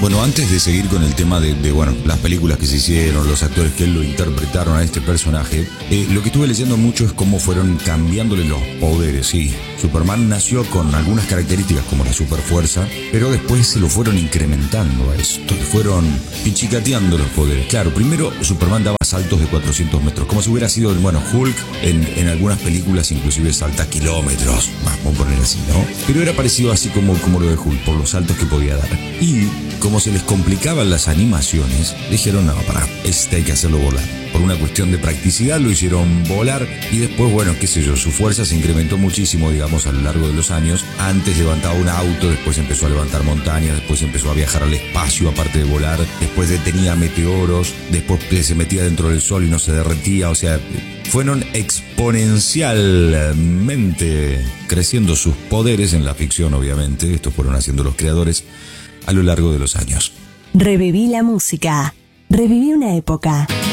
Bueno, antes de seguir con el tema de bueno, las películas que se hicieron, los actores que lo interpretaron a este personaje, lo que estuve leyendo mucho es cómo fueron cambiándole los poderes, sí. Superman nació con algunas características como la superfuerza, pero después se lo fueron incrementando a esto, le fueron pichicateando los poderes. Claro, primero Superman daba saltos de 400 metros, como si hubiera sido, bueno, Hulk en algunas películas inclusive salta kilómetros, vamos a poner así, ¿no? Pero era parecido así como lo de Hulk, por los saltos que podía dar. Y como se les complicaban las animaciones, dijeron, no, hay que hacerlo volar. Por una cuestión de practicidad lo hicieron volar y después, bueno, qué sé yo, su fuerza se incrementó muchísimo, digamos, a lo largo de los años. Antes levantaba un auto, después empezó a levantar montañas, después empezó a viajar al espacio aparte de volar, después detenía meteoros, después se metía dentro del sol y no se derretía, o sea, fueron exponencialmente creciendo sus poderes en la ficción, obviamente. Estos fueron haciendo los creadores a lo largo de los años. Reviví la música. Reviví una época.